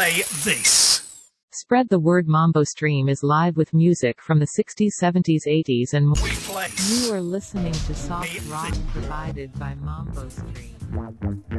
play this. Spread the word. Mambo Stream is live with music from the 60s, 70s, 80s and more. We place. You are listening to soft rock provided by Mambo Stream.